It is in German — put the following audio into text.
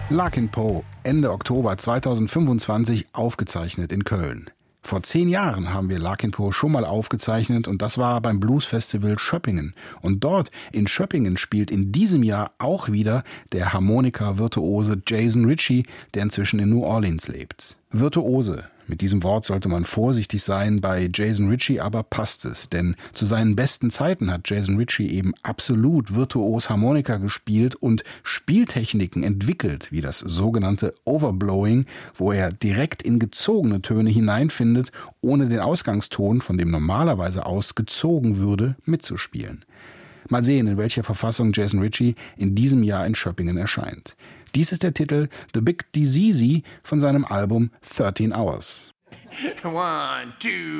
Larkin Poe, Ende Oktober 2025, aufgezeichnet in Köln. Vor 10 Jahren haben wir Larkin Poe schon mal aufgezeichnet und das war beim Bluesfestival Schöppingen. Und dort in Schöppingen spielt in diesem Jahr auch wieder der Harmonika-Virtuose Jason Ritchie, der inzwischen in New Orleans lebt. Virtuose. Mit diesem Wort sollte man vorsichtig sein, bei Jason Ritchie aber passt es, denn zu seinen besten Zeiten hat Jason Ritchie eben absolut virtuos Harmonika gespielt und Spieltechniken entwickelt, wie das sogenannte Overblowing, wo er direkt in gezogene Töne hineinfindet, ohne den Ausgangston, von dem normalerweise ausgezogen würde, mitzuspielen. Mal sehen, in welcher Verfassung Jason Ritchie in diesem Jahr in Schöppingen erscheint. Dies ist der Titel The Big Disease von seinem Album 13 Hours. 1, 2